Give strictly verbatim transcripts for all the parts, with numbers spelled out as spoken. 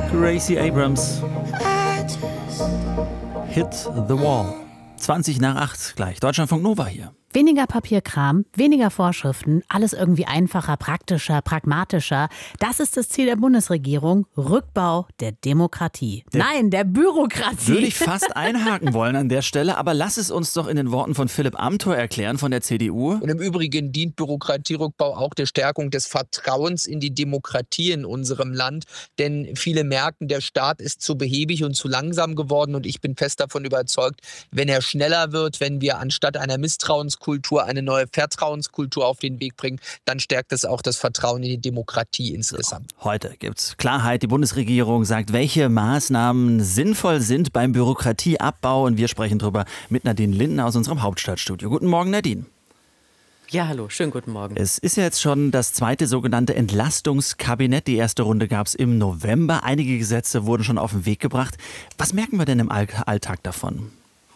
Gracie Abrams. Hit the Wall. zwanzig nach acht gleich. Deutschlandfunk Nova hier. Weniger Papierkram, weniger Vorschriften, alles irgendwie einfacher, praktischer, pragmatischer. Das ist das Ziel der Bundesregierung. Rückbau der Demokratie. Der Nein, der Bürokratie. Würde ich fast einhaken wollen an der Stelle, aber lass es uns doch in den Worten von Philipp Amthor erklären von der C D U. Und im Übrigen dient Bürokratierückbau auch der Stärkung des Vertrauens in die Demokratie in unserem Land. Denn viele merken, der Staat ist zu behäbig und zu langsam geworden. Und ich bin fest davon überzeugt, wenn er schneller wird, wenn wir anstatt einer Misstrauenskultur eine neue Vertrauenskultur auf den Weg bringen, dann stärkt es auch das Vertrauen in die Demokratie insgesamt. So, heute gibt's Klarheit. Die Bundesregierung sagt, welche Maßnahmen sinnvoll sind beim Bürokratieabbau. Und wir sprechen darüber mit Nadine Linden aus unserem Hauptstadtstudio. Guten Morgen, Nadine. Ja, hallo, schönen guten Morgen. Es ist ja jetzt schon das zweite sogenannte Entlastungskabinett. Die erste Runde gab es im November. Einige Gesetze wurden schon auf den Weg gebracht. Was merken wir denn im Alltag davon?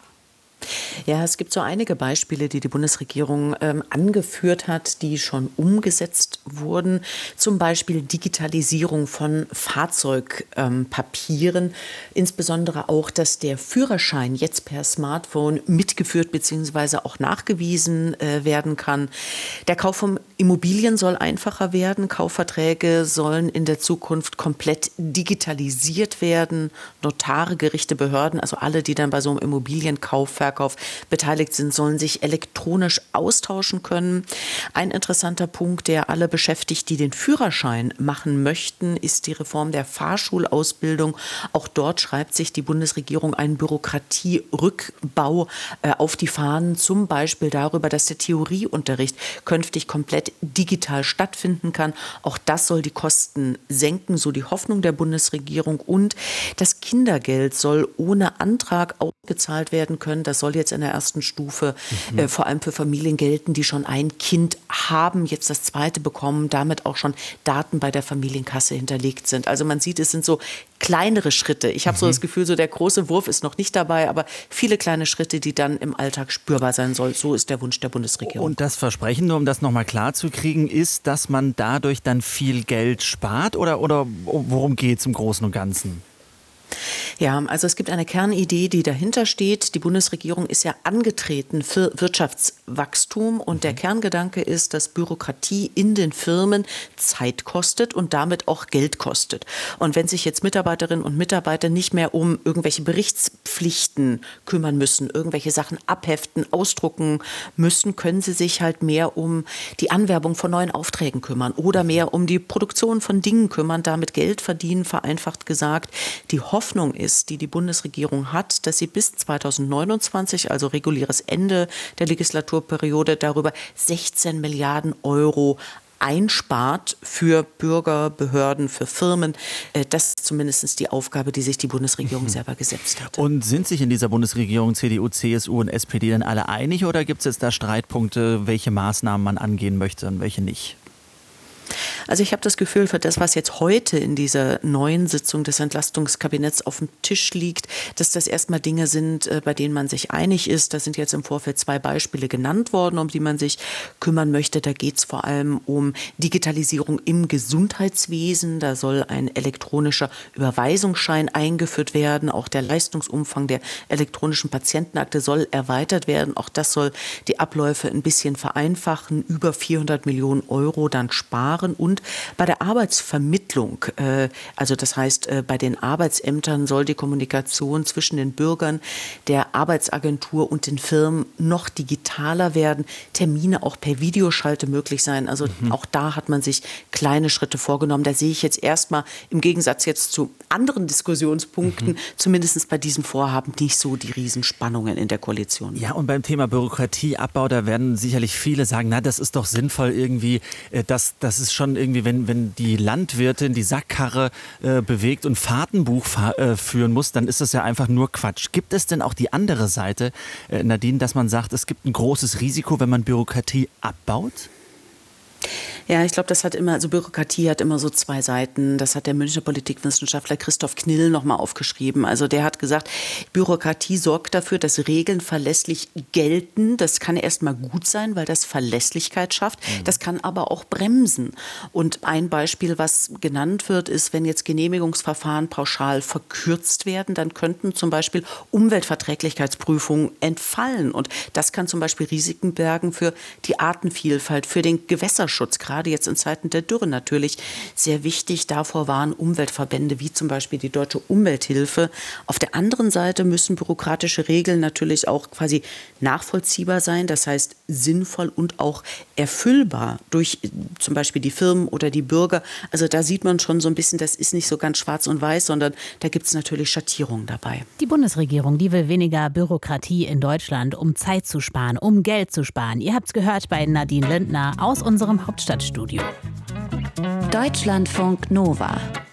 Ja, es gibt so einige Beispiele, die die Bundesregierung ähm, angeführt hat, die schon umgesetzt wurden. Zum Beispiel Digitalisierung von Fahrzeugpapieren. Ähm, Insbesondere auch, dass der Führerschein jetzt per Smartphone mitgeführt bzw. auch nachgewiesen äh, werden kann. Der Kauf von Immobilien soll einfacher werden. Kaufverträge sollen in der Zukunft komplett digitalisiert werden. Notare, Gerichte, Behörden, also alle, die dann bei so einem Immobilienkauf, Verkauf beteiligt sind, sollen sich elektronisch austauschen können. Ein interessanter Punkt, der alle beschäftigt, die den Führerschein machen möchten, ist die Reform der Fahrschulausbildung. Auch dort schreibt sich die Bundesregierung einen Bürokratierückbau äh, auf die Fahnen, zum Beispiel darüber, dass der Theorieunterricht künftig komplett digital stattfinden kann. Auch das soll die Kosten senken, so die Hoffnung der Bundesregierung. Und das Kindergeld soll ohne Antrag ausgezahlt werden können. Das soll jetzt in der ersten Stufe mhm. äh, vor allem für Familien gelten, die schon ein Kind haben, jetzt das zweite bekommen, damit auch schon Daten bei der Familienkasse hinterlegt sind. Also man sieht, es sind so kleinere Schritte. Ich habe mhm. so das Gefühl, so der große Wurf ist noch nicht dabei, aber viele kleine Schritte, die dann im Alltag spürbar sein sollen. So ist der Wunsch der Bundesregierung. Und das Versprechen, nur um das nochmal klar zu kriegen, ist, dass man dadurch dann viel Geld spart oder, oder worum geht es im Großen und Ganzen? Ja, also es gibt eine Kernidee, die dahinter steht. Die Bundesregierung ist ja angetreten für Wirtschaftswachstum und der Kerngedanke ist, dass Bürokratie in den Firmen Zeit kostet und damit auch Geld kostet. Und wenn sich jetzt Mitarbeiterinnen und Mitarbeiter nicht mehr um irgendwelche Berichtspflichten kümmern müssen, irgendwelche Sachen abheften, ausdrucken müssen, können sie sich halt mehr um die Anwerbung von neuen Aufträgen kümmern oder mehr um die Produktion von Dingen kümmern, damit Geld verdienen, vereinfacht gesagt. Die Hoffnung ist, die die Bundesregierung hat, dass sie bis zweitausendneunundzwanzig, also reguläres Ende der Legislaturperiode, darüber sechzehn Milliarden Euro einspart für Bürger, Behörden, für Firmen. Das ist zumindest die Aufgabe, die sich die Bundesregierung selber gesetzt hat. Und sind sich in dieser Bundesregierung C D U, C S U und S P D denn alle einig oder gibt es jetzt da Streitpunkte, welche Maßnahmen man angehen möchte und welche nicht? Also ich habe das Gefühl, für das, was jetzt heute in dieser neuen Sitzung des Entlastungskabinetts auf dem Tisch liegt, dass das erstmal Dinge sind, bei denen man sich einig ist. Da sind jetzt im Vorfeld zwei Beispiele genannt worden, um die man sich kümmern möchte. Da geht es vor allem um Digitalisierung im Gesundheitswesen. Da soll ein elektronischer Überweisungsschein eingeführt werden. Auch der Leistungsumfang der elektronischen Patientenakte soll erweitert werden. Auch das soll die Abläufe ein bisschen vereinfachen, über vierhundert Millionen Euro dann sparen. Und bei der Arbeitsvermittlung, äh, also das heißt, äh, bei den Arbeitsämtern soll die Kommunikation zwischen den Bürgern, der Arbeitsagentur und den Firmen noch digitaler werden. Termine auch per Videoschalte möglich sein. Also mhm. auch da hat man sich kleine Schritte vorgenommen. Da sehe ich jetzt erstmal im Gegensatz jetzt zu anderen Diskussionspunkten, mhm. zumindest bei diesem Vorhaben, nicht so die Riesenspannungen in der Koalition. Ja, und beim Thema Bürokratieabbau, da werden sicherlich viele sagen, na, das ist doch sinnvoll irgendwie, äh, das, das ist schon irgendwie, wenn, wenn die Landwirtin die Sackkarre äh, bewegt und Fahrtenbuch fahr, äh, führen muss, dann ist das ja einfach nur Quatsch. Gibt es denn auch die andere Seite, äh, Nadine, dass man sagt, es gibt ein großes Risiko, wenn man Bürokratie abbaut? Ja, ich glaube, das hat immer, also Bürokratie hat immer so zwei Seiten. Das hat der Münchner Politikwissenschaftler Christoph Knill nochmal aufgeschrieben. Also der hat gesagt, Bürokratie sorgt dafür, dass Regeln verlässlich gelten. Das kann erstmal gut sein, weil das Verlässlichkeit schafft. Mhm. Das kann aber auch bremsen. Und ein Beispiel, was genannt wird, ist, wenn jetzt Genehmigungsverfahren pauschal verkürzt werden, dann könnten zum Beispiel Umweltverträglichkeitsprüfungen entfallen. Und das kann zum Beispiel Risiken bergen für die Artenvielfalt, für den Gewässerschutz, gerade jetzt in Zeiten der Dürre natürlich sehr wichtig. Davor waren Umweltverbände wie zum Beispiel die Deutsche Umwelthilfe. Auf der anderen Seite müssen bürokratische Regeln natürlich auch quasi nachvollziehbar sein, das heißt sinnvoll und auch erfüllbar durch zum Beispiel die Firmen oder die Bürger. Also da sieht man schon so ein bisschen, das ist nicht so ganz schwarz und weiß, sondern da gibt es natürlich Schattierungen dabei. Die Bundesregierung, die will weniger Bürokratie in Deutschland, um Zeit zu sparen, um Geld zu sparen. Ihr habt es gehört bei Nadine Lindner aus unserem Hauptstadtstudio. Deutschlandfunk Nova